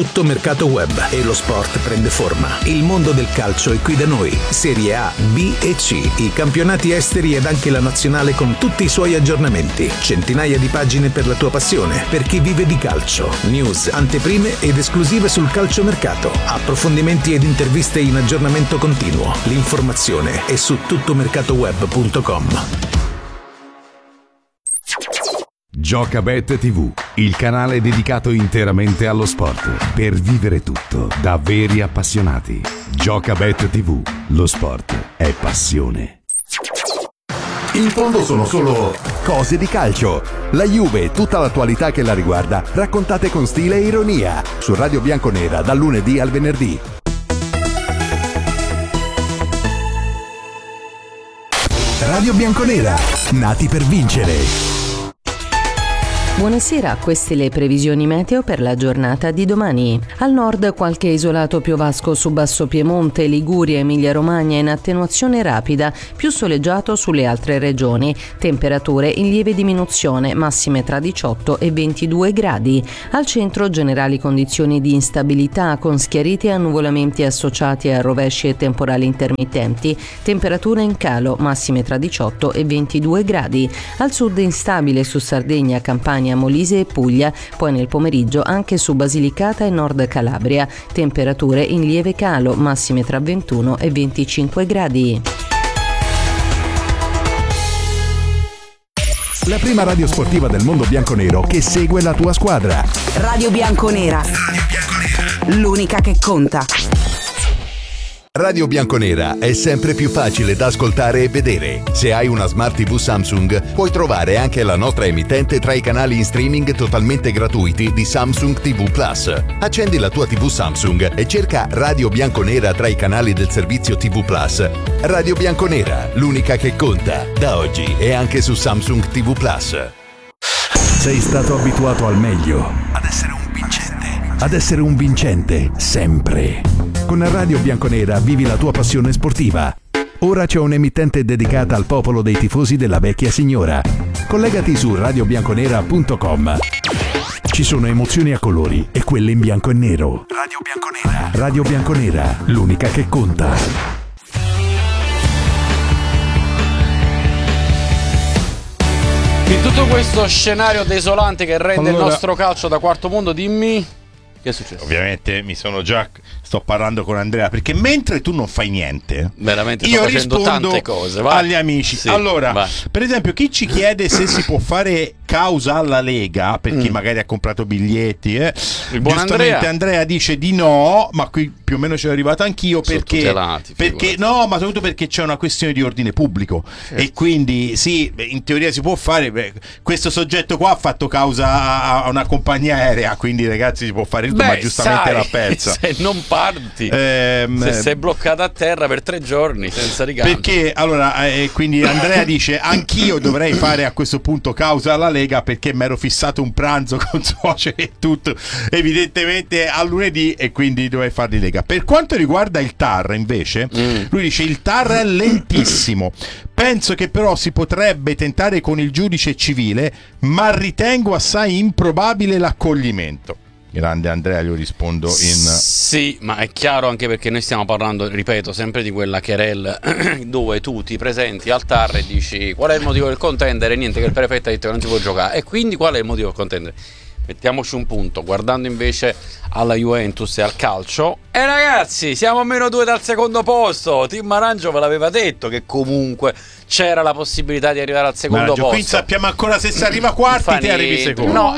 Tutto Mercato Web e lo sport prende forma. Il mondo del calcio è qui da noi. Serie A, B e C, i campionati esteri ed anche la nazionale con tutti i suoi aggiornamenti. Centinaia di pagine per la tua passione, per chi vive di calcio. News, anteprime ed esclusive sul calciomercato. Approfondimenti ed interviste in aggiornamento continuo. L'informazione è su tuttomercatoweb.com. Giocabet TV, il canale dedicato interamente allo sport, per vivere tutto da veri appassionati. Giocabet TV, lo sport è passione. In fondo sono solo cose di calcio. La Juve e tutta l'attualità che la riguarda, raccontate con stile e ironia, su Radio Bianconera dal lunedì al venerdì. Radio Bianconera, nati per vincere. Buonasera, queste le previsioni meteo per la giornata di domani. Al nord qualche isolato piovasco su Basso Piemonte, Liguria, Emilia-Romagna in attenuazione rapida, più soleggiato sulle altre regioni. Temperature in lieve diminuzione, massime tra 18 e 22 gradi. Al centro generali condizioni di instabilità con schiariti e annuvolamenti associati a rovesci e temporali intermittenti. Temperature in calo, massime tra 18 e 22 gradi. Al sud instabile su Sardegna, Campania, Molise e Puglia, poi nel pomeriggio anche su Basilicata e Nord Calabria. Temperature in lieve calo, massime tra 21 e 25 gradi. La prima radio sportiva del mondo bianconero che segue la tua squadra. Radio Bianconera. L'unica che conta. Radio Bianconera è sempre più facile da ascoltare e vedere. Se hai una Smart TV Samsung, puoi trovare anche la nostra emittente tra i canali in streaming totalmente gratuiti di Samsung TV Plus. Accendi la tua TV Samsung e cerca Radio Bianconera tra i canali del servizio TV Plus. Radio Bianconera, l'unica che conta. Da oggi è anche su Samsung TV Plus. Sei stato abituato al meglio, ad essere un vincente, sempre. Con Radio Bianconera vivi la tua passione sportiva. Ora c'è un'emittente dedicata al popolo dei tifosi della vecchia signora. Collegati su radiobianconera.com. Ci sono emozioni a colori e quelle in bianco e nero. Radio Bianconera. Radio Bianconera, l'unica che conta. In tutto questo scenario desolante che rende il nostro calcio da quarto mondo, dimmi che è successo. Ovviamente sto parlando con Andrea, perché mentre tu non fai niente, veramente io sto facendo rispondo tante cose, vai. Agli amici. Sì, allora, vai. Per esempio, chi ci chiede se si può fare causa alla Lega per chi magari ha comprato biglietti, il buon Andrea dice di no, ma qui più o meno ci sono arrivato anch'io, perché no, ma soprattutto perché c'è una questione di ordine pubblico, e quindi sì, in teoria si può fare. Questo soggetto qua ha fatto causa a una compagnia aerea, quindi ragazzi si può fare tutto, ma giustamente l'ha persa. Se non parti, se sei bloccato a terra per 3 giorni senza ricambio. Perché allora quindi Andrea dice anch'io dovrei fare a questo punto causa alla Lega, perché mi ero fissato un pranzo con suoceri e tutto evidentemente a lunedì, e quindi dovrei farli Lega. Per quanto riguarda il TAR invece, lui dice il TAR è lentissimo, penso che però si potrebbe tentare con il giudice civile, ma ritengo assai improbabile l'accoglimento. Grande Andrea, io rispondo in... Sì, ma è chiaro, anche perché noi stiamo parlando, ripeto, sempre di quella querel dove tu ti presenti al TAR e dici qual è il motivo del contendere, niente, che il prefetto ha detto che non si può giocare, e quindi qual è il motivo del contendere? Mettiamoci un punto, guardando invece alla Juventus e al calcio, e ragazzi, siamo a -2 dal secondo posto. Tim Marangio ve l'aveva detto che comunque c'era la possibilità di arrivare al secondo posto. Qui sappiamo ancora se si arriva quarti, te arrivi secondo. No,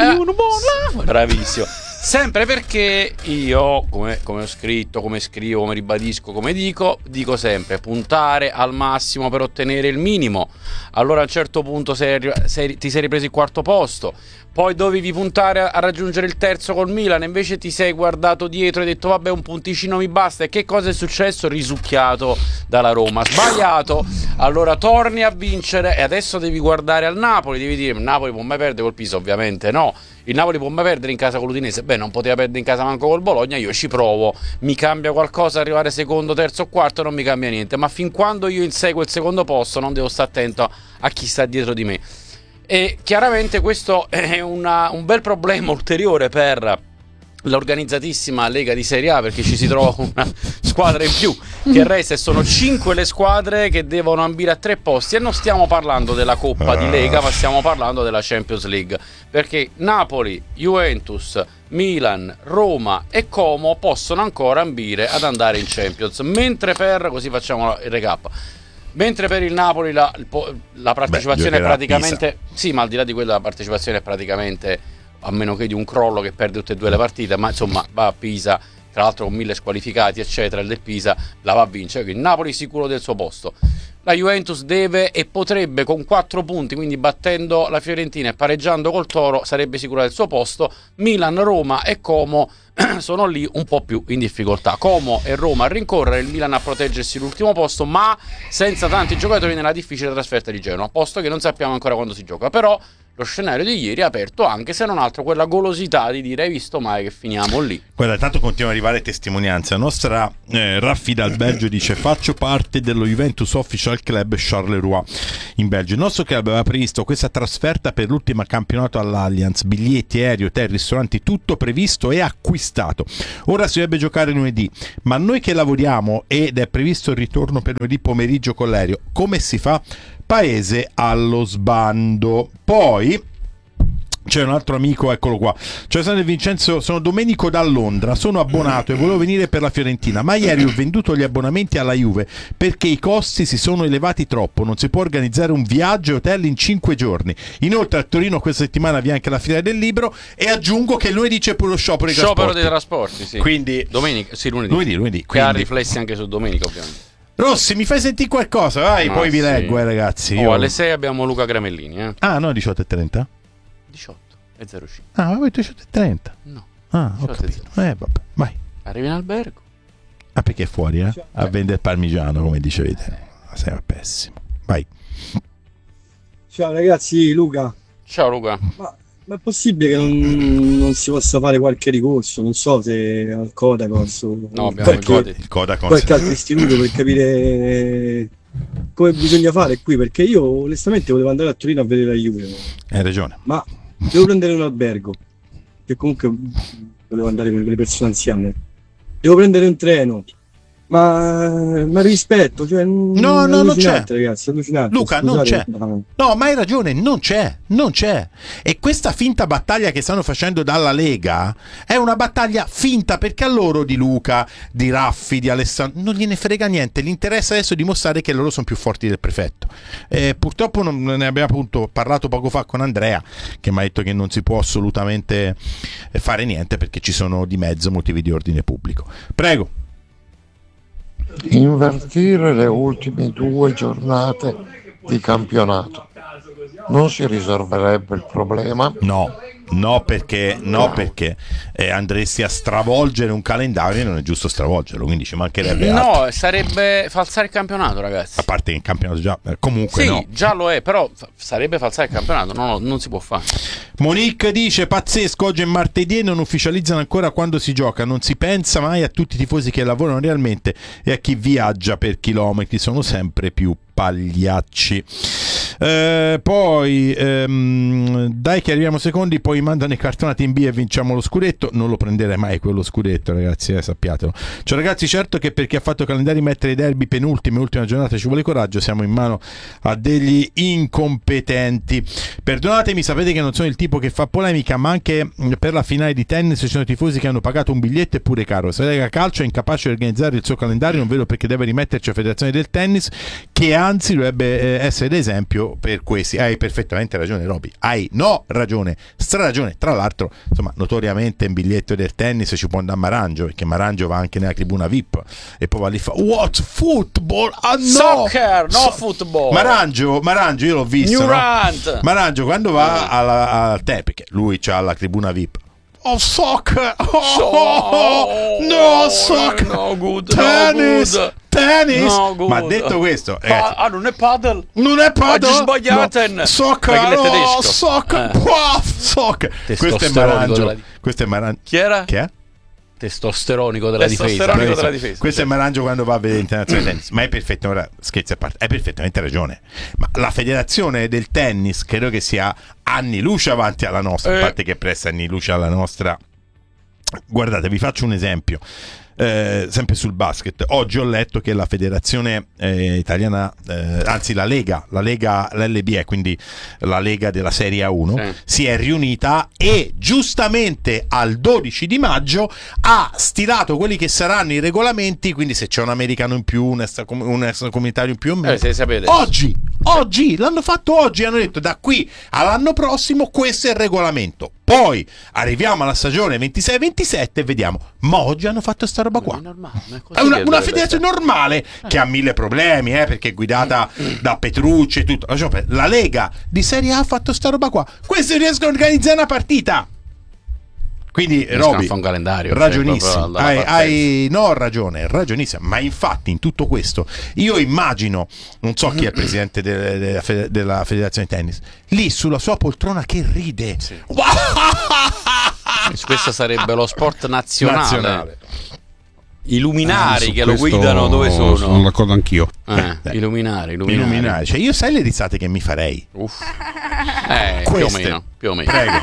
bravissimo. Sempre perché io, come ho scritto, come scrivo, come ribadisco, come dico sempre puntare al massimo per ottenere il minimo. Allora a un certo punto ti sei ripreso il quarto posto, poi dovevi puntare a raggiungere il terzo col Milan, invece ti sei guardato dietro e hai detto vabbè, un punticino mi basta, e che cosa è successo? Risucchiato dalla Roma, sbagliato. Allora torni a vincere e adesso devi guardare al Napoli, devi dire il Napoli può mai perdere col Pisa? Ovviamente no. Il Napoli può mai perdere in casa con l'Udinese? Beh, non poteva perdere in casa manco col Bologna, io ci provo. Mi cambia qualcosa arrivare secondo, terzo o quarto? Non mi cambia niente, ma fin quando io inseguo il secondo posto non devo stare attento a chi sta dietro di me. E chiaramente questo è un bel problema ulteriore per l'organizzatissima Lega di Serie A, perché ci si trova con una squadra in più che resta, e sono 5 le squadre che devono ambire a 3 posti, e non stiamo parlando della Coppa di Lega, ma stiamo parlando della Champions League, perché Napoli, Juventus, Milan, Roma e Como possono ancora ambire ad andare in Champions, mentre così facciamo il recap. Mentre per il Napoli la partecipazione è praticamente sì, ma al di là di quello la partecipazione è praticamente, a meno che di un crollo che perde tutte e 2 le partite, ma insomma va a Pisa, tra l'altro con 1000 squalificati eccetera, il del Pisa la va a vincere, quindi Napoli sicuro del suo posto. La Juventus deve e potrebbe con 4 punti, quindi battendo la Fiorentina e pareggiando col Toro, sarebbe sicura del suo posto. Milan, Roma e Como sono lì un po' più in difficoltà. Como e Roma a rincorrere, il Milan a proteggersi l'ultimo posto, ma senza tanti giocatori nella difficile trasferta di Genoa, posto che non sappiamo ancora quando si gioca. Però lo scenario di ieri è aperto, anche se non altro quella golosità di dire: hai visto mai che finiamo lì? Guarda, tanto continua ad arrivare testimonianza. La nostra Raffi dal Belgio dice: faccio parte dello Juventus Official Club Charleroi in Belgio. Il nostro club aveva previsto questa trasferta per l'ultima campionato all'Allianz, biglietti, aereo, hotel, ristoranti, tutto previsto e acquistato. Ora si dovrebbe giocare lunedì, ma noi che lavoriamo ed è previsto il ritorno per lunedì pomeriggio con l'aereo, come si fa? Paese allo sbando. Poi c'è un altro amico, eccolo qua. Ciao Alessandro e Vincenzo, sono Domenico da Londra, sono abbonato e volevo venire per la Fiorentina, ma ieri ho venduto gli abbonamenti alla Juve perché i costi si sono elevati troppo, non si può organizzare un viaggio e hotel in 5 giorni. Inoltre a Torino questa settimana vi è anche la Fiera del Libro, e aggiungo che lunedì c'è pure lo sciopero dei trasporti. Sì. Quindi domenica, sì, lunedì che ha riflessi anche su domenica, ovviamente. Rossi, mi fai sentire qualcosa? Vai, poi vi leggo, ragazzi. Alle 6 abbiamo Luca Gramellini. Ah, no, 18:30? 18:05. Ah, avevo detto 18:30? No. Ah, ho capito. Vabbè, vai. Arrivi in albergo. Ah, perché è fuori, a vendere parmigiano, come dicevete. Sei pessimo. Vai. Ciao ragazzi, Luca. Ciao Luca. Ma è possibile che non si possa fare qualche ricorso? Non so se al Codacons o il Codacons, qualche altro istituto per capire come bisogna fare qui, perché io onestamente volevo andare a Torino a vedere la Juve. Hai ragione. Ma devo prendere un albergo, che comunque volevo andare con le persone anziane. Devo prendere un treno. Ma rispetto, cioè no, non c'è, ragazzi, allucinante. Luca, scusate, non c'è. No, ma hai ragione, non c'è. E questa finta battaglia che stanno facendo dalla Lega è una battaglia finta, perché a loro di Luca, di Raffi, di Alessandro non gliene frega niente. Gli interessa adesso dimostrare che loro sono più forti del prefetto. Purtroppo ne abbiamo appunto parlato poco fa con Andrea, che mi ha detto che non si può assolutamente fare niente perché ci sono di mezzo motivi di ordine pubblico. Prego. Invertire le ultime 2 giornate di campionato non si risolverebbe il problema? No, perché andresti a stravolgere un calendario e non è giusto stravolgerlo, quindi ci mancherebbe altro. No, sarebbe falsare il campionato, ragazzi. A parte che il campionato già comunque sì, no. già lo è, però sarebbe falsare il campionato. No, non si può fare. Monique dice: pazzesco, oggi è martedì e non ufficializzano ancora quando si gioca. Non si pensa mai a tutti i tifosi che lavorano realmente e a chi viaggia per chilometri, sono sempre più pagliacci. Poi dai che arriviamo secondi, poi mandano i cartonati in B e vinciamo lo scudetto. Non lo prenderei mai quello scudetto, ragazzi, sappiatelo. Cioè ragazzi, certo che per chi ha fatto calendari mettere i derby penultime ultima giornata ci vuole coraggio, siamo in mano a degli incompetenti. Perdonatemi, sapete che non sono il tipo che fa polemica, ma anche per la finale di tennis ci sono tifosi che hanno pagato un biglietto eppure caro. Se Lega Calcio è incapace di organizzare il suo calendario, non vedo perché deve rimetterci la federazione del tennis, che anzi dovrebbe essere d'esempio per questi. Hai perfettamente ragione, Roby. Hai ragione, straragione. Tra l'altro, insomma, notoriamente in biglietto del tennis ci può andare Marangio, perché Marangio va anche nella tribuna VIP e poi va lì fa what football? Ah, no! Soccer, no football. Marangio io l'ho visto, no? Marangio quando va al te, perché lui c'ha la tribuna VIP. Oh, soccer! No, soccer! No, good. Tennis! No, good. Tennis! No, good. Ma detto questo, non è paddle? Non è paddle? Oggi sbagliate! No. Soccer! No, soccer! Soccer! Questo è Marangio. Chi era? Chi è? Testosteronico della difesa. Questo è Marangio quando va a vedere internazionale tennis. Ma è perfetto, ora scherzi a parte, hai perfettamente ragione. Ma la federazione del tennis credo che sia anni luce avanti alla nostra, a parte che presta anni luce alla nostra Guardate, vi faccio un esempio. Sempre sul basket, oggi ho letto che la federazione italiana, anzi la Lega, l'LBE, quindi la Lega della Serie A1, si è riunita e giustamente al 12 di maggio ha stilato quelli che saranno i regolamenti, quindi se c'è un americano in più, un extracomunitario in più o meno. Se sapete. Oggi, l'hanno fatto oggi, hanno detto da qui all'anno prossimo questo è il regolamento. Poi arriviamo alla stagione 26-27 e vediamo, ma oggi hanno fatto sta roba qua. È una federazione normale che ha mille problemi, perché è guidata da Petrucci e tutto. La Lega di Serie A ha fatto sta roba qua. Questi riescono a organizzare una partita. Quindi Roby, un calendario, ragionissimo, no, ragionissimo. Ma infatti in tutto questo io immagino, non so chi è il presidente della federazione di tennis, lì sulla sua poltrona che ride. Sì. Questo sarebbe lo sport nazionale. I luminari che lo guidano dove sono? Sono d'accordo anch'io. I luminari. Cioè, io sai le risate che mi farei? Più o meno. Prego.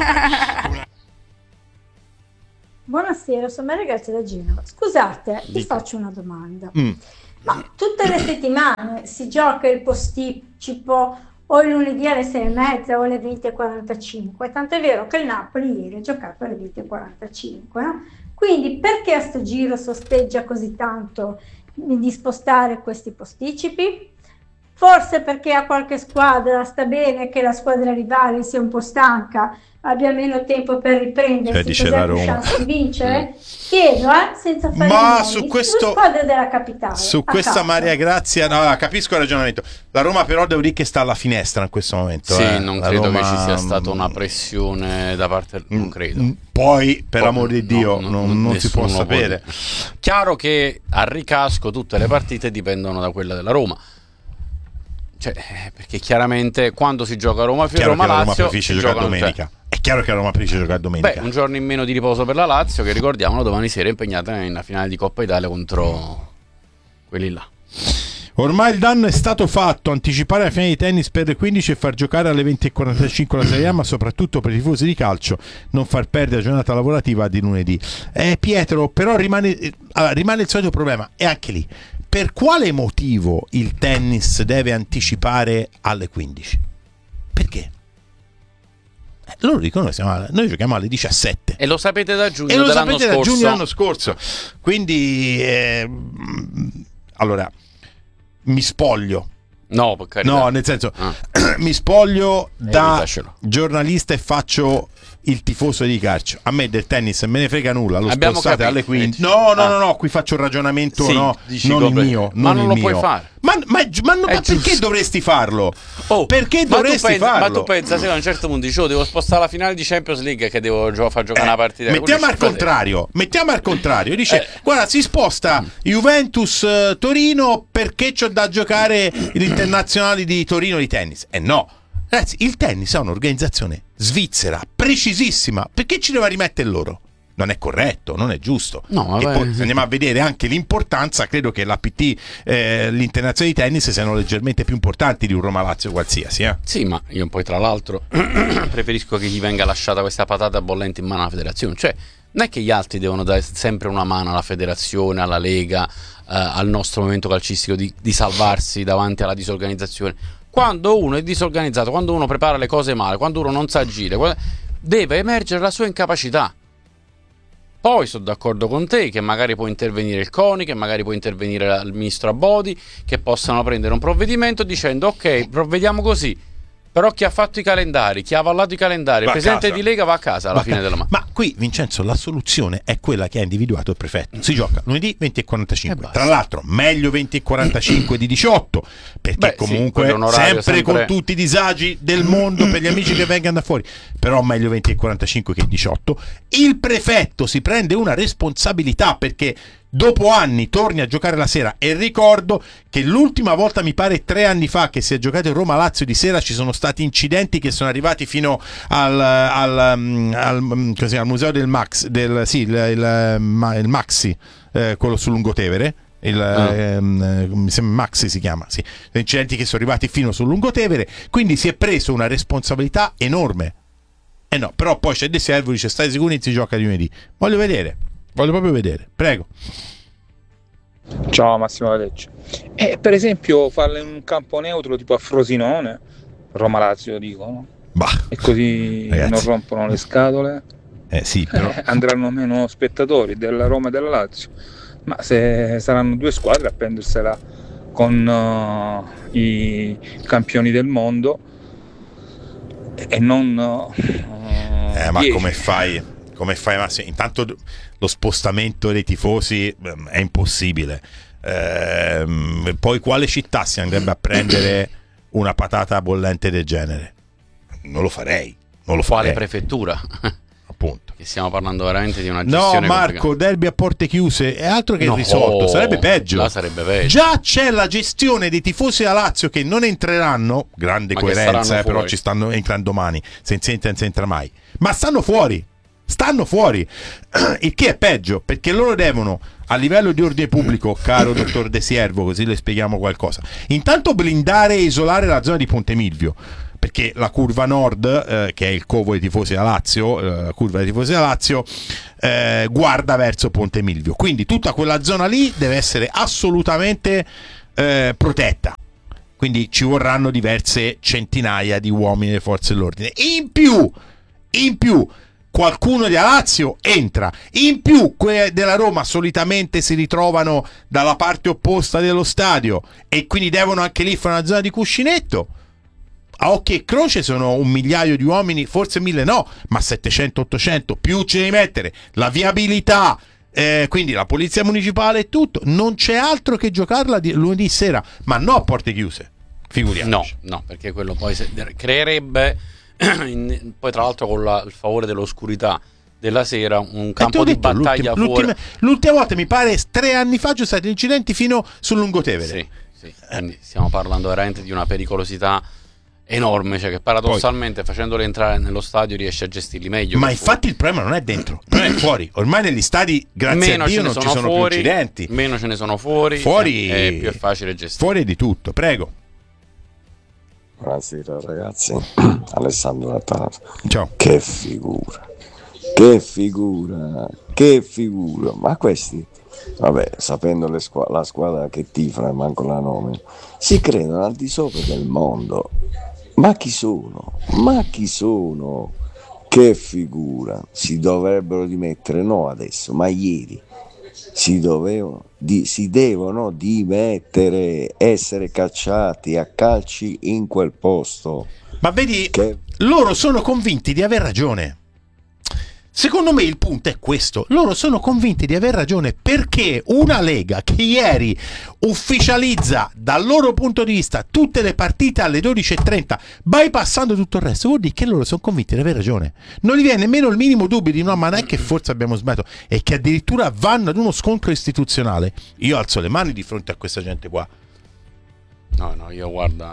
Buonasera, sono Maria Grazia da Genova. Scusate, vi faccio una domanda. Ma tutte le settimane si gioca il posticipo o il lunedì alle 6:30 o alle 20:45? Tant'è vero che il Napoli ieri ha giocato alle 20:45, no? Quindi perché a sto giro sosteggia così tanto di spostare questi posticipi? Forse perché a qualche squadra sta bene che la squadra rivale sia un po' stanca, abbia meno tempo per riprendersi, così ha più chance di vincere? Chiedo, senza fare ma su questo, squadra della capitale. Su questa caso. Maria Grazia, no, capisco il ragionamento. La Roma però devo dire che sta alla finestra in questo momento. Sì, non credo Roma, che ci sia stata una pressione da parte, non credo. Poi, per amor di Dio, non si può sapere. Chiaro che a ricasco tutte le partite dipendono da quella della Roma. Cioè, perché chiaramente quando si gioca a Roma Lazio preferisce giocare domenica. È chiaro che la Roma preferisce giocare domenica. Un giorno in meno di riposo per la Lazio, che ricordiamolo domani sera è impegnata in finale di Coppa Italia contro quelli là. Ormai il danno è stato fatto, anticipare la finale di tennis per le 15 e far giocare alle 20:45 la Serie A, ma soprattutto per i tifosi di calcio non far perdere la giornata lavorativa di lunedì. Pietro, però rimane il solito problema, e anche lì, per quale motivo il tennis deve anticipare alle 15? Perché? Loro dicono noi giochiamo alle 17 e lo sapete da giugno dell'anno scorso. Quindi allora mi spoglio. No, per carità. No, nel senso mi spoglio da giornalista e faccio il tifoso di calcio. A me del tennis me ne frega nulla, lo spostate alle 15. No, qui faccio un ragionamento, sì, non il mio. Ma non lo puoi fare. Ma perché dovresti farlo? Perché dovresti farlo? Ma tu pensa, se a un certo punto dici, devo spostare la finale di Champions League, che devo far giocare una partita. Mettiamo al contrario. Dice, guarda, si sposta Juventus Torino perché c'ho da giocare l'Internazionale di Torino di tennis. No. Ragazzi, il tennis ha un'organizzazione svizzera precisissima, perché ci deve rimettere loro? Non è corretto, non è giusto. No, e poi se andiamo a vedere anche l'importanza, credo che l'APT, l'Internazionale di tennis, siano leggermente più importanti di un Roma-Lazio qualsiasi. Sì, ma io poi tra l'altro preferisco che gli venga lasciata questa patata bollente in mano alla federazione. Cioè, non è che gli altri devono dare sempre una mano alla federazione, alla Lega, al nostro movimento calcistico di salvarsi davanti alla disorganizzazione. Quando uno è disorganizzato, quando uno prepara le cose male, quando uno non sa agire, deve emergere la sua incapacità. Poi sono d'accordo con te che magari può intervenire il CONI, che magari può intervenire il ministro Abodi, che possano prendere un provvedimento dicendo ok, provvediamo così. Però chi ha fatto i calendari, chi ha avallato i calendari, il presidente di Lega va a casa alla fine della mattina. Ma qui, Vincenzo, la soluzione è quella che ha individuato il prefetto. Si gioca lunedì 20:45. Tra l'altro, meglio 20:45 di 18, perché comunque sempre con tutti i disagi del mondo per gli amici che vengano da fuori. Però meglio 20:45 che 18. Il prefetto si prende una responsabilità, perché dopo anni torni a giocare la sera, e ricordo che l'ultima volta, mi pare 3 anni fa, che si è giocato in Roma-Lazio di sera, ci sono stati incidenti che sono arrivati fino al museo del Max, il Maxi, quello sul Lungotevere. Mi sembra Maxi si chiama, sì. Incidenti che sono arrivati fino sul Lungotevere, quindi si è preso una responsabilità enorme. No, però poi c'è De Servo, dice stai sicuri si gioca di lunedì. Voglio proprio vedere, prego. Ciao Massimo Lecce. Per esempio farlo in un campo neutro tipo a Frosinone, Roma-Lazio dicono, e così ragazzi, non rompono le scatole, sì, però andranno meno spettatori della Roma e della Lazio, ma se saranno due squadre a prendersela con i campioni del mondo e non ma 10. come fai Massimo? Intanto lo spostamento dei tifosi è impossibile. Poi quale città si andrebbe a prendere una patata bollente del genere? Non lo farei. Quale prefettura? Appunto. Che stiamo parlando veramente di una gestione No, Marco, derby a porte chiuse è altro che risolto, sarebbe peggio. Là sarebbe peggio. Già c'è la gestione dei tifosi a Lazio che non entreranno, grande Ma coerenza, però ci stanno entrando domani, senza entra mai. Ma stanno fuori, il che è peggio, perché loro devono, a livello di ordine pubblico, caro dottor De Siervo, così le spieghiamo qualcosa, intanto blindare e isolare la zona di Ponte Milvio, perché la curva nord, che è il covo dei tifosi da Lazio, la curva dei tifosi da Lazio, guarda verso Ponte Milvio, quindi tutta quella zona lì deve essere assolutamente protetta. Quindi ci vorranno diverse centinaia di uomini delle forze dell'ordine. In più qualcuno della Lazio entra, in più quelli della Roma solitamente si ritrovano dalla parte opposta dello stadio e quindi devono anche lì fare una zona di cuscinetto. A occhio e croce sono 1.000.000 di uomini, forse 1.000 no, ma 700-800, più ci devi mettere la viabilità, quindi la polizia municipale e tutto. Non c'è altro che giocarla lunedì sera, ma no a porte chiuse, figuriamoci. No, perché quello poi creerebbe poi tra l'altro con il favore dell'oscurità della sera un campo di battaglia fuori. L'ultima volta mi pare 3 anni fa ci sono stati incidenti fino sul Lungotevere. Sì. Quindi stiamo parlando veramente di una pericolosità enorme, cioè che paradossalmente facendoli entrare nello stadio riesce a gestirli meglio. Ma infatti il problema non è dentro, il problema è fuori. Ormai negli stadi, grazie a Dio, non ci sono più incidenti. Meno ce ne sono fuori è più facile gestire. Fuori di tutto, prego. Buonasera ragazzi, Alessandro Natale. Ciao. Che figura, ma questi, vabbè, sapendo la squadra che tifano e manco la nome, si credono al di sopra del mondo. Ma chi sono? Che figura, si dovrebbero dimettere, no adesso, ma ieri. Si devono dimettere, essere cacciati a calci in quel posto. Ma vedi, loro sono convinti di aver ragione. Secondo me il punto è questo: loro sono convinti di aver ragione perché una Lega che ieri ufficializza dal loro punto di vista tutte le partite alle 12:30, bypassando tutto il resto, vuol dire che loro sono convinti di aver ragione. Non gli viene nemmeno il minimo dubbio di no, ma non è che forse abbiamo sbagliato, e che addirittura vanno ad uno scontro istituzionale. Io alzo le mani di fronte a questa gente qua. No, io guarda,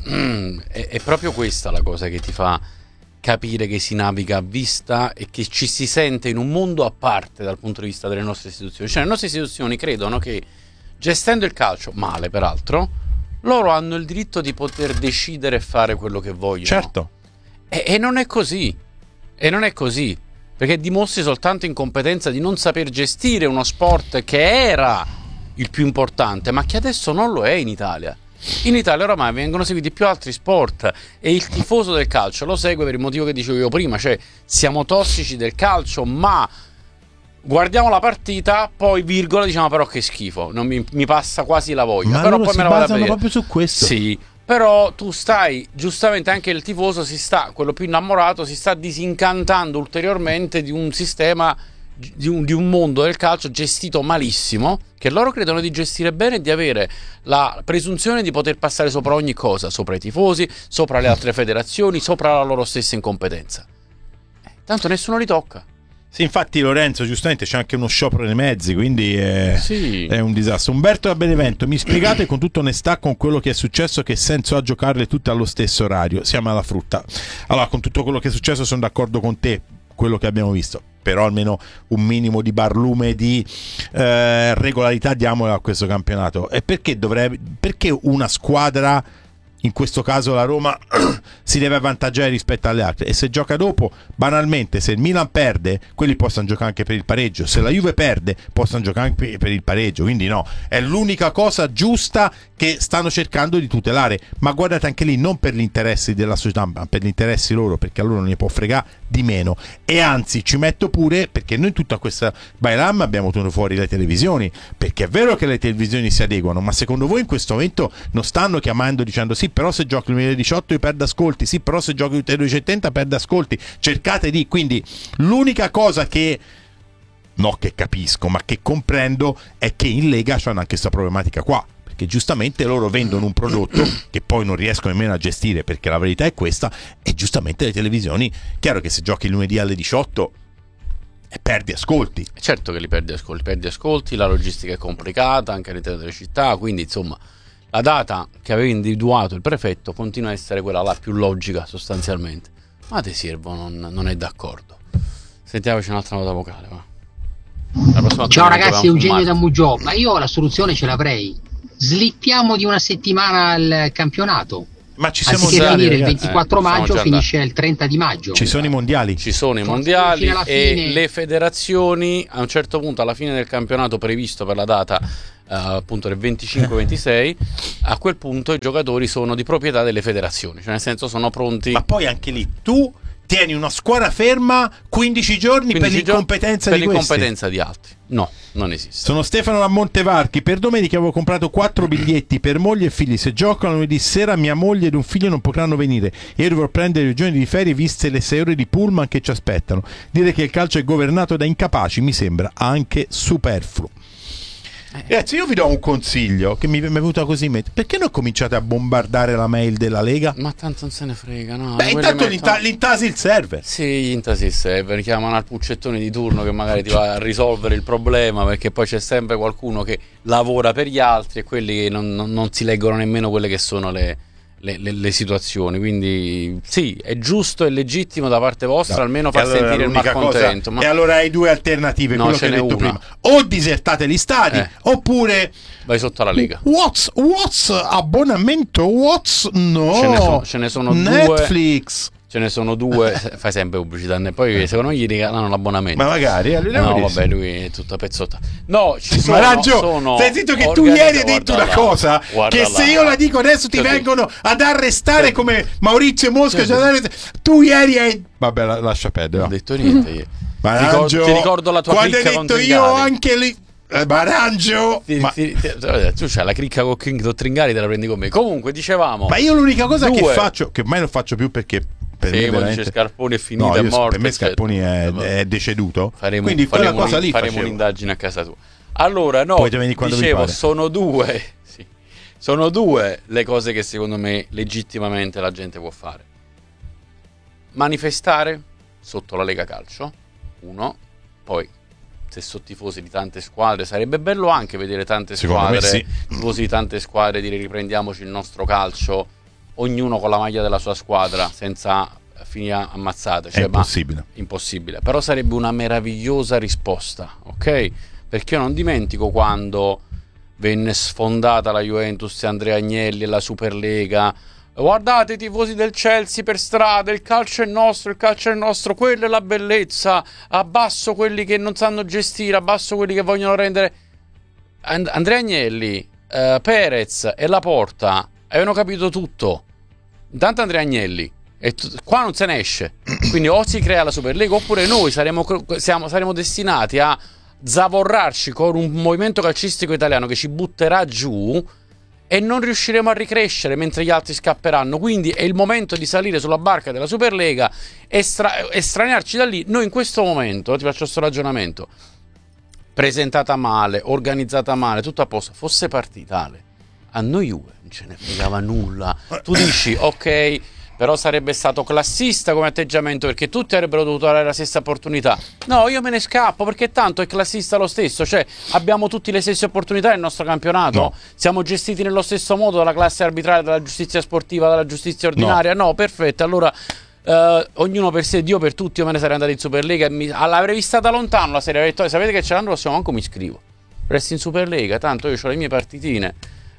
è proprio questa la cosa che ti fa capire che si naviga a vista e che ci si sente in un mondo a parte dal punto di vista delle nostre istituzioni. Cioè le nostre istituzioni credono che, gestendo il calcio, male peraltro, loro hanno il diritto di poter decidere e fare quello che vogliono. Certo. E non è così. Perché dimostri soltanto incompetenza di non saper gestire uno sport che era il più importante, ma che adesso non lo è in Italia. In Italia oramai vengono seguiti più altri sport e il tifoso del calcio lo segue per il motivo che dicevo io prima, cioè siamo tossici del calcio, ma guardiamo la partita, poi virgola diciamo però che schifo, non mi passa quasi la voglia, ma però poi me la vado a vedere. Proprio su questo. Sì, però tu stai, giustamente anche il tifoso quello più innamorato si sta disincantando ulteriormente di un sistema, di un mondo del calcio gestito malissimo, che loro credono di gestire bene e di avere la presunzione di poter passare sopra ogni cosa, sopra i tifosi, sopra le altre federazioni, sopra la loro stessa incompetenza. Tanto nessuno li tocca. Sì, infatti Lorenzo, giustamente c'è anche uno sciopero nei mezzi, quindi è un disastro. Umberto da Benevento, mi spiegate con tutta onestà con quello che è successo che senso ha giocarle tutte allo stesso orario? Siamo alla frutta. Allora, con tutto quello che è successo sono d'accordo con te, quello che abbiamo visto, però almeno un minimo di barlume di regolarità diamola a questo campionato. E perché una squadra in questo caso la Roma si deve avvantaggiare rispetto alle altre, e se gioca dopo, banalmente, se il Milan perde, quelli possono giocare anche per il pareggio, se la Juve perde possono giocare anche per il pareggio, quindi no, è l'unica cosa giusta che stanno cercando di tutelare, ma guardate anche lì, non per gli interessi della società, ma per gli interessi loro, perché a loro non ne può fregare di meno. E anzi, ci metto pure, perché noi in tutta questa bailam abbiamo tenuto fuori le televisioni, perché è vero che le televisioni si adeguano, ma secondo voi in questo momento non stanno chiamando dicendo sì, però se giochi il 2018 io perdo ascolti, sì, però se giochi il 2070 perdo ascolti, cercate di... Quindi l'unica cosa che capisco, ma che comprendo, è che in Lega c'hanno anche questa problematica qua, perché giustamente loro vendono un prodotto che poi non riescono nemmeno a gestire, perché la verità è questa, e giustamente le televisioni, chiaro che se giochi il lunedì alle 18 perdi ascolti. Certo che li perdi ascolti, la logistica è complicata anche all'interno delle città, quindi insomma la data che aveva individuato il prefetto continua a essere quella la più logica sostanzialmente. Ma De Siervo non è d'accordo. Sentiamoci un'altra nota vocale, va. Ciao ragazzi, Eugenio da Mugiò, ma io la soluzione ce l'avrei. Slittiamo di una settimana il campionato. Ma ci siamo anziché andati, finire il 24 maggio, finisce il 30 di maggio. Ci sono i mondiali. Ci sono i mondiali e le federazioni a un certo punto, alla fine del campionato previsto per la data appunto del 25-26, a quel punto i giocatori sono di proprietà delle federazioni, cioè nel senso sono pronti. Ma poi anche lì tu tieni una squadra ferma 15 giorni per l'incompetenza di questi. Per l'incompetenza di altri. No, non esiste. Sono Stefano da Montevarchi. Per domenica avevo comprato 4 biglietti per moglie e figli. Se giocano lunedì sera mia moglie ed un figlio non potranno venire. Io dovrò prendere i giorni di ferie viste le 6 ore di pullman che ci aspettano. Dire che il calcio è governato da incapaci mi sembra anche superfluo. Ragazzi, io vi do un consiglio che mi è venuto così: perché non cominciate a bombardare la mail della Lega? Ma tanto non se ne frega, no? Beh, intanto l'intasi il server. Sì, intasi il server, chiamano al puccettone di turno che magari ti va a risolvere il problema, perché poi c'è sempre qualcuno che lavora per gli altri e quelli che non si leggono nemmeno quelle che sono le situazioni. Quindi sì, è giusto e legittimo da parte vostra, almeno far sentire il malcontento. E allora hai due alternative, quello che hai detto prima: o disertate gli stadi, oppure vai sotto alla Lega. What's abbonamento? Ce ne sono Netflix. Ce ne sono due, fai sempre pubblicità, e poi secondo me gli regalano l'abbonamento. Ma magari no, vabbè, lui è tutto a pezzotta. No, ci sono. Ma raggio, stai zitto che tu ieri hai detto una cosa che se io la dico adesso ti vengono ad arrestare come Maurizio Mosca. Tu ieri hai... Vabbè, lascia perdere. Non ho detto niente io. Ti ricordo la tua cricca con Tringari. Quando hai detto io anche lì... Barangio, tu c'hai la cricca con King Tringari, te la prendi con me. Comunque dicevamo, ma io l'unica cosa che faccio, che ormai non faccio più perché per me veramente... dice Scarponi è finita, è morto. Per me Scarponi è deceduto. Quindi quella cosa lì faremo un'indagine a casa tua. Allora, no, dicevo, sono due le cose che secondo me legittimamente la gente può fare: manifestare sotto la Lega Calcio, uno, poi se sono tifosi di tante squadre sarebbe bello anche vedere tante squadre, tifosi di tante squadre dire riprendiamoci il nostro calcio, ognuno con la maglia della sua squadra, senza finire ammazzate. Cioè, impossibile. Però sarebbe una meravigliosa risposta, ok? Perché io non dimentico quando venne sfondata la Juventus e Andrea Agnelli e la Superlega. Guardate i tifosi del Chelsea per strada, il calcio è nostro, quella è la bellezza, abbasso quelli che non sanno gestire, abbasso quelli che vogliono rendere. Andrea Agnelli, Perez e Laporta avevano capito tutto. Intanto Andrea Agnelli, qua non se ne esce, quindi o si crea la Superlega oppure noi saremo destinati a zavorrarci con un movimento calcistico italiano che ci butterà giù e non riusciremo a ricrescere mentre gli altri scapperanno. Quindi è il momento di salire sulla barca della Superlega e estraniarci da lì. Noi in questo momento, ti faccio questo ragionamento: presentata male, organizzata male, tutto a posto, fosse partitale, a noi Juve non ce ne fregava nulla. Tu dici ok, però sarebbe stato classista come atteggiamento, perché tutti avrebbero dovuto avere la stessa opportunità. No, io me ne scappo perché tanto è classista lo stesso. Cioè, abbiamo tutti le stesse opportunità nel nostro campionato? No. Siamo gestiti nello stesso modo dalla classe arbitrale, dalla giustizia sportiva, dalla giustizia ordinaria? No, perfetto. Allora ognuno per sé, Dio per tutti. Io me ne sarei andato in Superlega e l'avrei vista da lontano la serie. Sapete che ce l'hanno, prossimo manco mi iscrivo. Resti in Superlega, tanto io ho le mie partitine.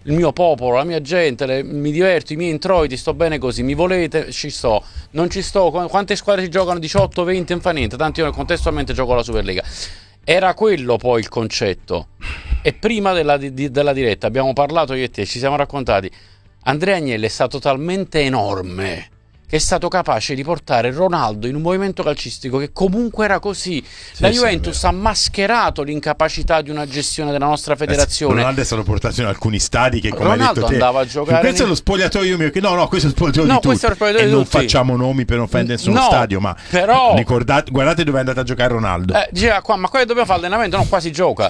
il mio popolo, la mia gente, mi diverto, i miei introiti, sto bene così, mi volete, ci sto, non ci sto, quante squadre si giocano? 18, 20, non fa niente, tanti io contestualmente gioco la Superlega. Era quello poi il concetto. E prima della diretta abbiamo parlato io e te, ci siamo raccontati, Andrea Agnelli è stato talmente enorme che è stato capace di portare Ronaldo in un movimento calcistico che comunque era così. La Juventus ha mascherato l'incapacità di una gestione della nostra federazione. Ronaldo è stato portato in alcuni stadi che, come Ronaldo hai detto te, andava a giocare. Questo è lo spogliatoio mio. No, questo è lo spogliatoio di tutti. E non facciamo nomi per non offendere nessuno stadio, ma però guardate dove è andato a giocare Ronaldo. Diceva qua, ma qua dobbiamo fare allenamento? No, qua si gioca.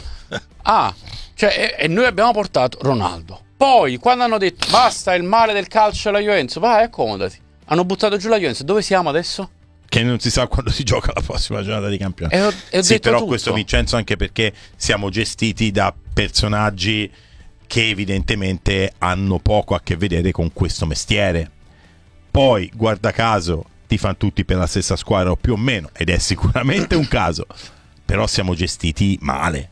E noi abbiamo portato Ronaldo. Poi, quando hanno detto basta il male del calcio alla Juventus, vai, accomodati. Hanno buttato giù la Juventus. Dove siamo adesso? Che non si sa quando si gioca la prossima giornata di campionato. Ho detto però tutto. Questo, Vincenzo, anche perché siamo gestiti da personaggi che evidentemente hanno poco a che vedere con questo mestiere. Poi, guarda caso, tifano tutti per la stessa squadra o più o meno, ed è sicuramente un caso. Però siamo gestiti male.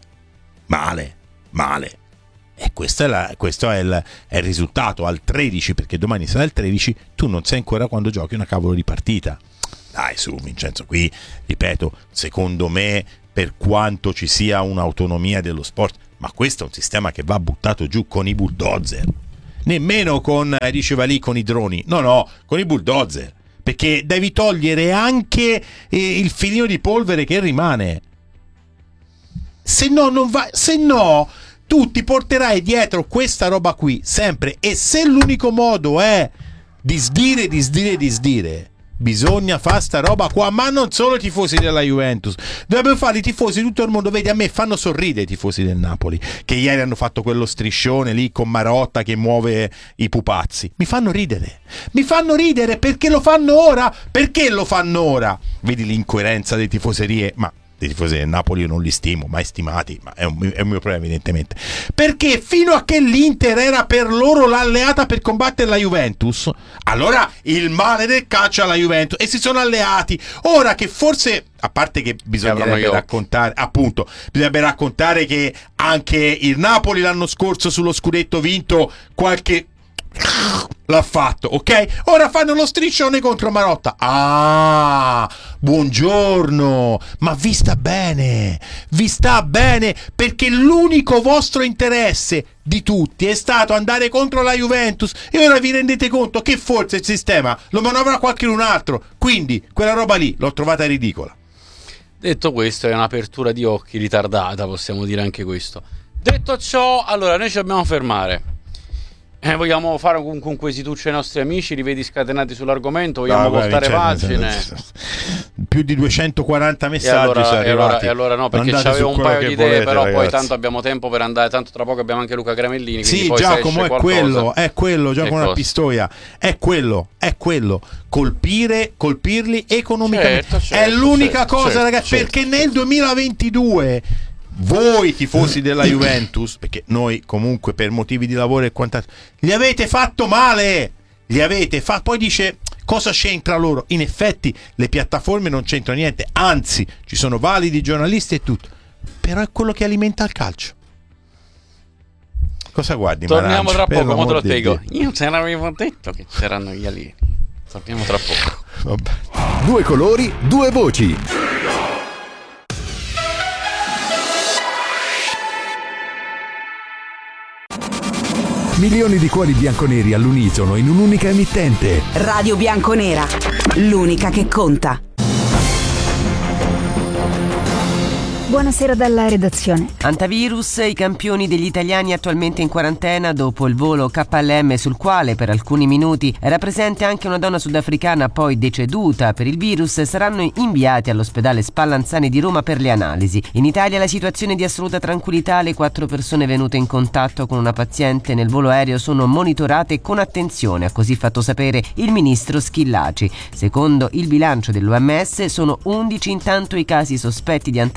E questo è il risultato. Al 13, perché domani sarà il 13, tu non sai ancora quando giochi una cavolo di partita. Dai, su, Vincenzo, qui ripeto, secondo me, per quanto ci sia un'autonomia dello sport, ma questo è un sistema che va buttato giù con i bulldozer, nemmeno con, diceva lì, con i droni, no, con i bulldozer, perché devi togliere anche il filino di polvere che rimane, se no non va, se no tu ti porterai dietro questa roba qui sempre. E se l'unico modo è disdire, bisogna fare sta roba qua. Ma non solo i tifosi della Juventus, dovrebbero fare i tifosi di tutto il mondo. Vedi, a me fanno sorridere i tifosi del Napoli, che ieri hanno fatto quello striscione lì con Marotta che muove i pupazzi. Mi fanno ridere perché lo fanno ora. Vedi l'incoerenza delle tifoserie, ma dei tifosi del Napoli io non li stimo, mai stimati, ma è un mio problema evidentemente, perché fino a che l'Inter era per loro l'alleata per combattere la Juventus, allora il male del calcio alla Juventus, e si sono alleati. Ora che forse, a parte che bisognerebbe raccontare che anche il Napoli l'anno scorso sullo scudetto vinto qualche l'ha fatto, ok? Ora fanno lo striscione contro Marotta. Buongiorno, ma vi sta bene, perché l'unico vostro interesse di tutti è stato andare contro la Juventus, e ora vi rendete conto che forse il sistema lo manovra qualcun altro, quindi quella roba lì l'ho trovata ridicola. Detto questo, è un'apertura di occhi ritardata, possiamo dire anche questo. Detto ciò, allora noi ci dobbiamo fermare. Vogliamo fare un quesituccio ai nostri amici, li vedi scatenati sull'argomento, vogliamo portare pagine. Più di 240 messaggi sono arrivati. E allora no, perché c'avevo un paio di idee, però ragazzi, poi tanto abbiamo tempo per andare, tanto tra poco abbiamo anche Luca Gramellini. Sì, poi Giacomo, è quello, Giacomo una pistoia, è quello. Colpirli economicamente. Certo, è l'unica cosa, ragazzi, perché nel 2022 voi tifosi della Juventus, perché noi comunque per motivi di lavoro e quant'altro gli avete fatto male, poi dice cosa c'entra loro? In effetti le piattaforme non c'entrano niente, anzi ci sono validi giornalisti e tutto, però è quello che alimenta il calcio. Cosa guardi? Torniamo tra poco, mo te lo spiego. Io te l'avevo detto che c'erano gli alieni. Torniamo tra poco. Vabbè. Due colori, due voci. Milioni di cuori bianconeri all'unisono in un'unica emittente. Radio Bianconera, l'unica che conta. Buonasera dalla redazione. Antivirus, i campioni degli italiani attualmente in quarantena dopo il volo KLM sul quale per alcuni minuti era presente anche una donna sudafricana poi deceduta per il virus, saranno inviati all'ospedale Spallanzani di Roma per le analisi. In Italia la situazione è di assoluta tranquillità, le 4 persone venute in contatto con una paziente nel volo aereo sono monitorate con attenzione, ha così fatto sapere il ministro Schillaci. Secondo il bilancio dell'OMS sono 11 intanto i casi sospetti di antivirus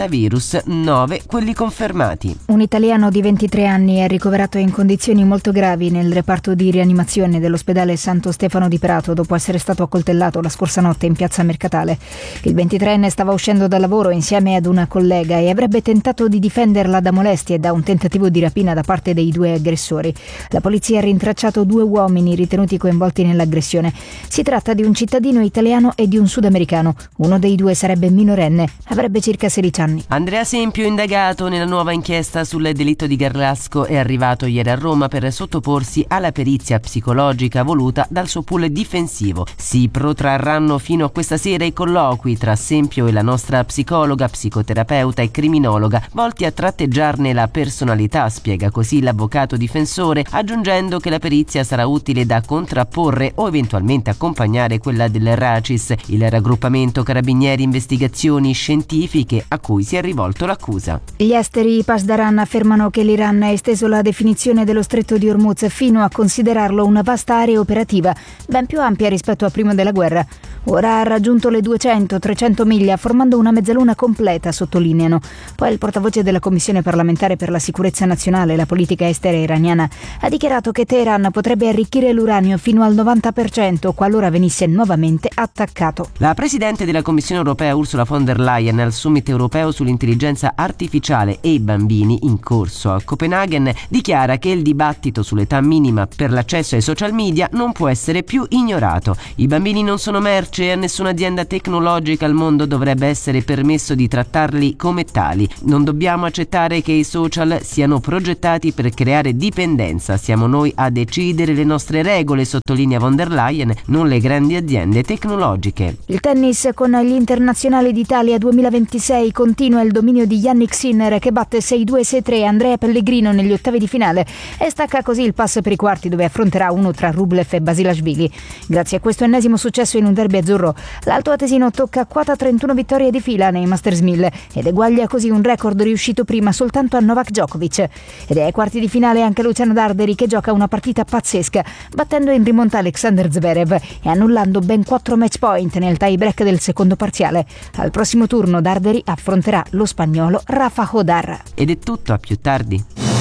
coronavirus, 9 quelli confermati. Un italiano di 23 anni è ricoverato in condizioni molto gravi nel reparto di rianimazione dell'ospedale Santo Stefano di Prato dopo essere stato accoltellato la scorsa notte in piazza Mercatale. Il 23enne stava uscendo dal lavoro insieme ad una collega e avrebbe tentato di difenderla da molestie e da un tentativo di rapina da parte dei due aggressori. La polizia ha rintracciato 2 uomini ritenuti coinvolti nell'aggressione. Si tratta di un cittadino italiano e di un sudamericano. Uno dei 2 sarebbe minorenne, avrebbe circa 16 anni. Andrea Sempio, indagato nella nuova inchiesta sul delitto di Garlasco, è arrivato ieri a Roma per sottoporsi alla perizia psicologica voluta dal suo pool difensivo. Si protrarranno fino a questa sera i colloqui tra Sempio e la nostra psicologa, psicoterapeuta e criminologa, volti a tratteggiarne la personalità, spiega così l'avvocato difensore, aggiungendo che la perizia sarà utile da contrapporre o eventualmente accompagnare quella del RACIS, il raggruppamento Carabinieri Investigazioni Scientifiche, a cui si è rivolto l'accusa. Gli esteri Pasdaran affermano che l'Iran ha esteso la definizione dello stretto di Hormuz fino a considerarlo una vasta area operativa, ben più ampia rispetto a prima della guerra. Ora ha raggiunto le 200-300 miglia, formando una mezzaluna completa, sottolineano. Poi il portavoce della Commissione parlamentare per la sicurezza nazionale e la politica estera iraniana ha dichiarato che Teheran potrebbe arricchire l'uranio fino al 90% qualora venisse nuovamente attaccato. La presidente della Commissione europea Ursula von der Leyen al summit europeo sull'intelligenza artificiale e i bambini in corso a Copenaghen dichiara che il dibattito sull'età minima per l'accesso ai social media non può essere più ignorato. I bambini non sono merce e a nessuna azienda tecnologica al mondo dovrebbe essere permesso di trattarli come tali. Non dobbiamo accettare che i social siano progettati per creare dipendenza. Siamo noi a decidere le nostre regole, sottolinea von der Leyen, non le grandi aziende tecnologiche. Il tennis con gli internazionali d'Italia 2026 continua il dominio di Jannik Sinner, che batte 6-2 e 6-3 Andrea Pellegrino negli ottavi di finale e stacca così il pass per i quarti, dove affronterà uno tra Rublev e Basilashvili. Grazie a questo ennesimo successo in un derby azzurro, l'Alto Atesino tocca quota 31 vittorie di fila nei Masters 1000 ed eguaglia così un record riuscito prima soltanto a Novak Djokovic. Ed è ai quarti di finale anche Luciano Darderi, che gioca una partita pazzesca, battendo in rimonta Alexander Zverev e annullando ben 4 match point nel tie break del secondo parziale. Al prossimo turno Darderi affronterà lo spagnolo Rafa Hodar. Ed è tutto, a più tardi.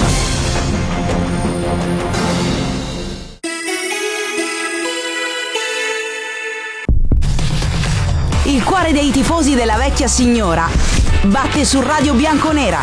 Il cuore dei tifosi della vecchia signora batte su Radio Bianconera.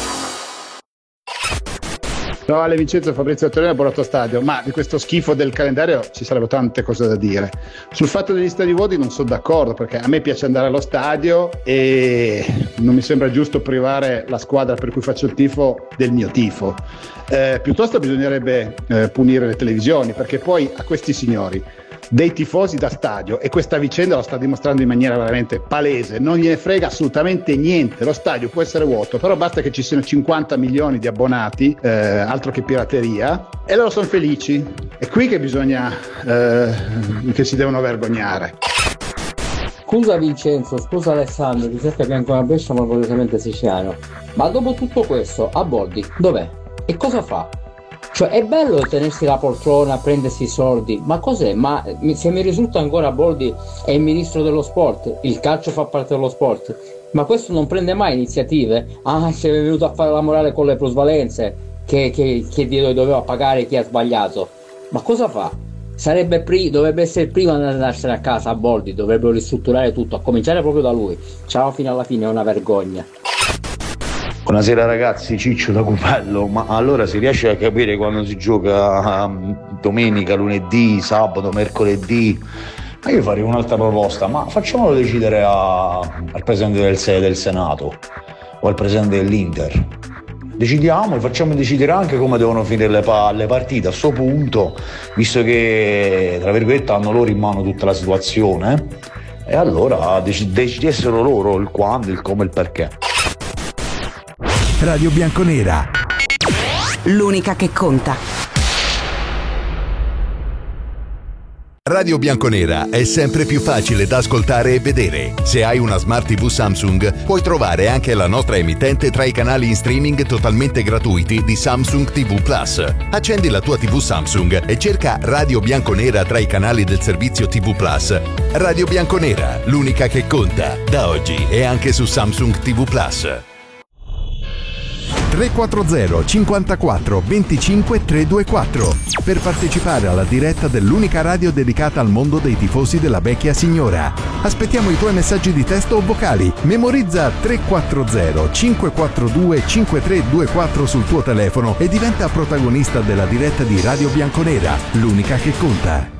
Ciao Ale, Vincenzo, Fabrizio Torino, Borato Stadio. Ma di questo schifo del calendario ci sarebbero tante cose da dire. Sul fatto degli stadi vuoti non sono d'accordo, perché a me piace andare allo stadio e non mi sembra giusto privare la squadra per cui faccio il tifo del mio tifo. Piuttosto bisognerebbe punire le televisioni, perché poi a questi signori dei tifosi da stadio, e questa vicenda lo sta dimostrando in maniera veramente palese, non gliene frega assolutamente niente. Lo stadio può essere vuoto, però basta che ci siano 50 milioni di abbonati, altro che pirateria, e loro sono felici. È qui che bisogna che si devono vergognare. Scusa Vincenzo, scusa Alessandro, ti cerca Bianco Brescia, ma orgogliosamente siciliano. Ma dopo tutto questo, a Boldi dov'è? E cosa fa? Cioè, è bello tenersi la poltrona, prendersi i soldi, ma cos'è? Ma se mi risulta ancora Boldi è il ministro dello sport, il calcio fa parte dello sport, ma questo non prende mai iniziative? Ah, si è venuto a fare la morale con le plusvalenze, che doveva pagare chi ha sbagliato. Ma cosa fa? Dovrebbe essere il primo ad andarsene a casa a Boldi, dovrebbero ristrutturare tutto, a cominciare proprio da lui. Ciao, fino alla fine è una vergogna. Buonasera ragazzi, Ciccio da Cupello. Ma allora si riesce a capire quando si gioca domenica, lunedì, sabato, mercoledì? Ma io farei un'altra proposta, ma facciamolo decidere al presidente del Senato o al presidente dell'Inter. Decidiamo e facciamo decidere anche come devono finire le partite a sto punto, visto che tra virgolette hanno loro in mano tutta la situazione, e allora decidessero loro il quando, il come e il perché. Radio Bianconera, l'unica che conta. Radio Bianconera è sempre più facile da ascoltare e vedere. Se hai una Smart TV Samsung, puoi trovare anche la nostra emittente tra i canali in streaming totalmente gratuiti di Samsung TV Plus. Accendi la tua TV Samsung e cerca Radio Bianconera tra i canali del servizio TV Plus. Radio Bianconera, l'unica che conta, da oggi e anche su Samsung TV Plus. 340 54 25 324 per partecipare alla diretta dell'unica radio dedicata al mondo dei tifosi della vecchia signora. Aspettiamo i tuoi messaggi di testo o vocali. Memorizza 340 542 5324 sul tuo telefono e diventa protagonista della diretta di Radio Bianconera, l'unica che conta.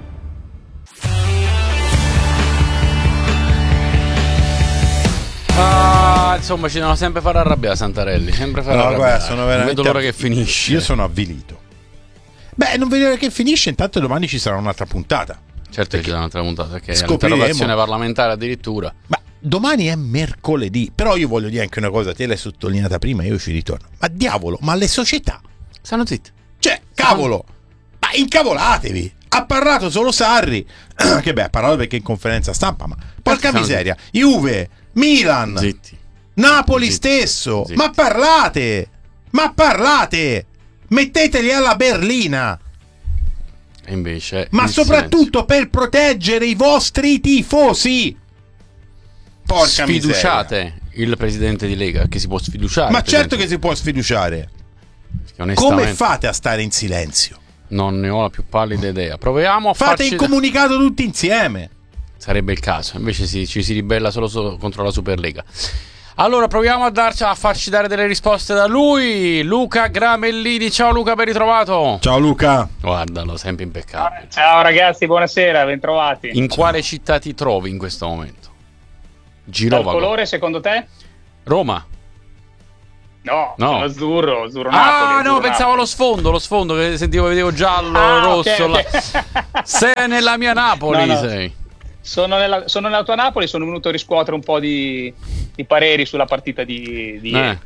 Insomma, ci devono sempre fare arrabbiare Santarelli. Sempre fare arrabbiare. Guarda, sono veramente. Non vedo l'ora che finisce. Io sono avvilito. Beh, non vedo l'ora che finisce. Intanto domani ci sarà un'altra puntata. Certo che ci sarà un'altra puntata, perché è scopriremo. l'interrogazione parlamentare addirittura. Ma domani è mercoledì. Però io voglio dire anche una cosa, te l'hai sottolineata prima, io ci ritorno. Ma diavolo, ma le società stanno zitte. Cioè, cavolo, ma incavolatevi. Ha parlato solo Sarri. Che beh, ha parlato perché in conferenza stampa, ma porca miseria. Juve, Milan, zitti. Napoli stesso. Zitti. Ma parlate. Metteteli alla berlina. E invece ma soprattutto per proteggere i vostri tifosi. Porca sfiduciate miseria. Il presidente di Lega, che si può sfiduciare. Ma certo che si può sfiduciare. Come fate a stare in silenzio? Non ne ho la più pallida idea. Proviamo a fate il comunicato tutti insieme. Sarebbe il caso. Invece ci si ribella solo contro la Superlega. Allora proviamo a farci dare delle risposte da lui. Luca Gramellini. Ciao Luca, ben ritrovato. Ciao Luca. Guardalo, sempre impeccabile. Ciao ragazzi, buonasera, bentrovati. In quale città ti trovi in questo momento? Girovago. Dal colore secondo te? Roma. No, sono azzurro Napoli. No, pensavo allo sfondo che vedevo giallo, rosso. Okay. Sei nella mia Napoli, no. sei. Sono nella tua Napoli, sono venuto a riscuotere un po' di pareri sulla partita di ieri.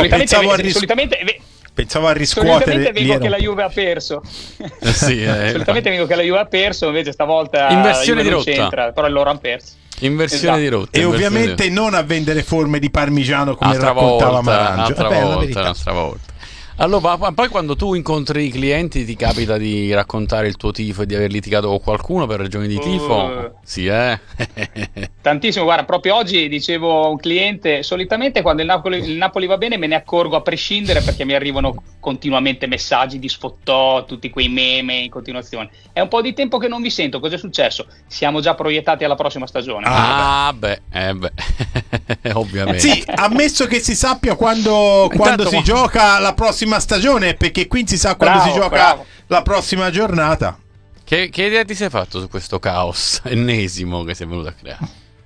Pensavo a riscuotere. Solitamente vengo che la Juve ha perso. Solitamente vengo che la Juve ha perso, invece stavolta inversione di rotta. C'entra, però loro hanno perso. Inversione di rotta. E ovviamente non a vendere forme di parmigiano come raccontava Marangio. Un'altra volta. Allora, poi quando tu incontri i clienti ti capita di raccontare il tuo tifo e di aver litigato con qualcuno per ragioni di tifo? Sì, Tantissimo, guarda, proprio oggi dicevo a un cliente, solitamente quando il Napoli va bene me ne accorgo a prescindere, perché mi arrivano continuamente messaggi di sfottò, tutti quei meme in continuazione. È un po' di tempo che non vi sento, cos'è successo? Siamo già proiettati alla prossima stagione. Ovviamente. Sì, ammesso che si sappia quando si gioca la prossima stagione, perché qui si sa quando si gioca la prossima giornata. Che idea ti sei fatto su questo caos ennesimo che sei venuto a creare?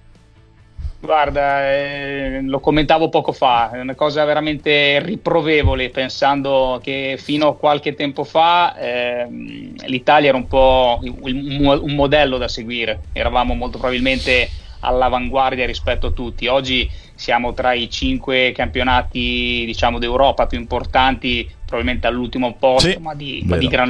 Guarda, lo commentavo poco fa, è una cosa veramente riprovevole, pensando che fino a qualche tempo fa l'Italia era un po' un modello da seguire, eravamo molto probabilmente all'avanguardia rispetto a tutti. Oggi siamo tra i 5 campionati, diciamo, d'Europa più importanti, probabilmente all'ultimo posto, sì, ma di gran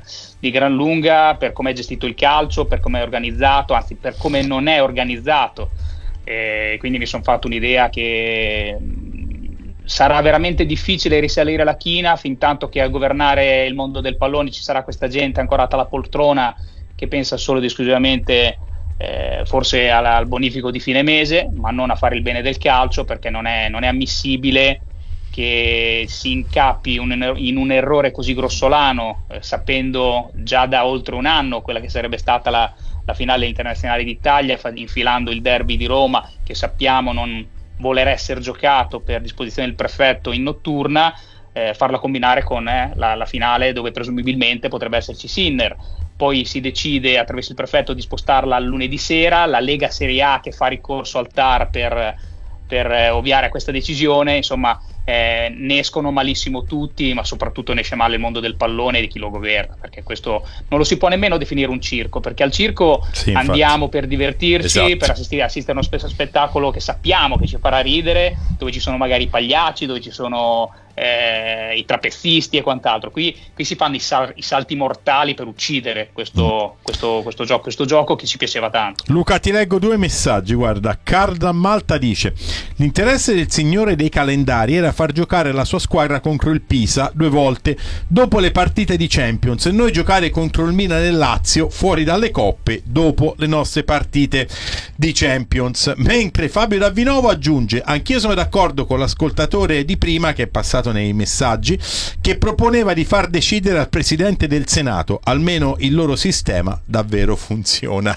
lunga per come è gestito il calcio, per come è organizzato, anzi per come non è organizzato. Quindi mi sono fatto un'idea che sarà veramente difficile risalire la china fin tanto che a governare il mondo del pallone ci sarà questa gente ancorata alla poltrona che pensa solo ed esclusivamente forse al bonifico di fine mese, ma non a fare il bene del calcio, perché non è ammissibile che si incappi in un errore così grossolano, sapendo già da oltre un anno quella che sarebbe stata la finale internazionale d'Italia, infilando il derby di Roma, che sappiamo non voler essere giocato per disposizione del prefetto in notturna, farla combinare con la finale dove presumibilmente potrebbe esserci Sinner. Poi si decide attraverso il prefetto di spostarla al lunedì sera, la Lega Serie A che fa ricorso al TAR per ovviare a questa decisione. Insomma, ne escono malissimo tutti, ma soprattutto ne esce male il mondo del pallone e di chi lo governa, perché questo non lo si può nemmeno definire un circo, perché al circo andiamo per divertirci, esatto, per assistere a uno spettacolo che sappiamo che ci farà ridere, dove ci sono magari i pagliacci, dove ci sono i trapezzisti e quant'altro. Qui si fanno i salti mortali per uccidere questo gioco che ci piaceva tanto. Luca, ti leggo 2 messaggi. Guarda, Carda Malta dice: l'interesse del signore dei calendari era far giocare la sua squadra contro il Pisa 2 volte dopo le partite di Champions e noi giocare contro il Milan e Lazio fuori dalle coppe dopo le nostre partite di Champions. Mentre Fabio Davvinovo aggiunge: anch'io sono d'accordo con l'ascoltatore di prima che è passato citato nei messaggi, che proponeva di far decidere al Presidente del Senato. Almeno il loro sistema davvero funziona.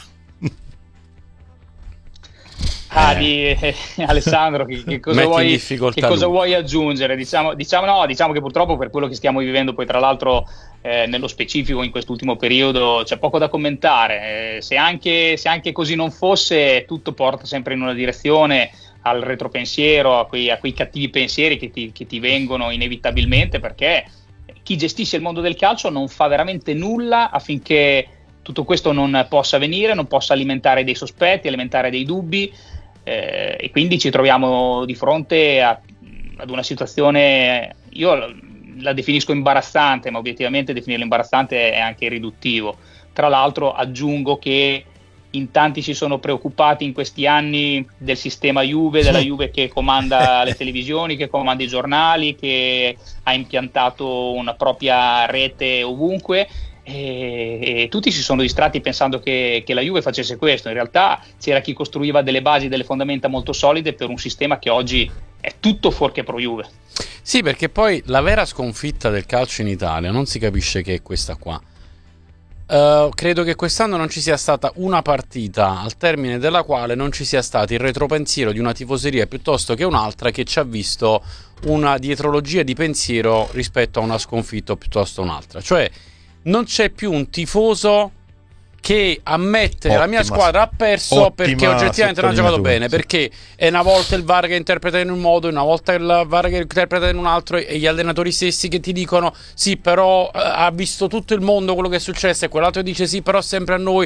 Alessandro, che cosa vuoi aggiungere? Diciamo che purtroppo, per quello che stiamo vivendo poi tra l'altro nello specifico in quest'ultimo periodo, c'è poco da commentare. Se anche così non fosse, tutto porta sempre in una direzione, al retropensiero, a quei cattivi pensieri che ti vengono inevitabilmente, perché chi gestisce il mondo del calcio non fa veramente nulla affinché tutto questo non possa avvenire, non possa alimentare dei sospetti, alimentare dei dubbi, e quindi ci troviamo di fronte ad una situazione, io la definisco imbarazzante, ma obiettivamente definirla imbarazzante è anche riduttivo. Tra l'altro aggiungo che in tanti si sono preoccupati in questi anni del sistema Juve, della Juve che comanda le televisioni, che comanda i giornali, che ha impiantato una propria rete ovunque, e tutti si sono distratti pensando che la Juve facesse questo. In realtà c'era chi costruiva delle basi, delle fondamenta molto solide per un sistema che oggi è tutto fuorché pro Juve. Sì, perché poi la vera sconfitta del calcio in Italia non si capisce che è questa qua. Credo che quest'anno non ci sia stata una partita al termine della quale non ci sia stato il retropensiero di una tifoseria piuttosto che un'altra che ci ha visto una dietrologia di pensiero rispetto a una sconfitta piuttosto un'altra. Cioè non c'è più un tifoso che ammette che la mia squadra ha perso perché oggettivamente non ha giocato bene, perché è una volta il VAR che interpreta in un modo, una volta il VAR che interpreta in un altro, e gli allenatori stessi che ti dicono sì però ha visto tutto il mondo quello che è successo, e quell'altro dice sì però sempre a noi,